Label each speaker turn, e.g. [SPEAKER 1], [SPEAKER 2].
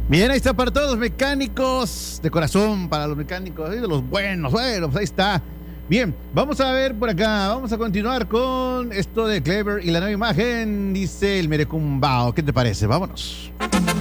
[SPEAKER 1] Bien, ahí está para todos los mecánicos, de corazón, para los mecánicos, de los buenos. Bueno, pues ahí está. Bien, vamos a ver por acá, vamos a continuar con esto de Clever y la nueva imagen, dice el Merecumbao. ¿Qué te parece? Vámonos.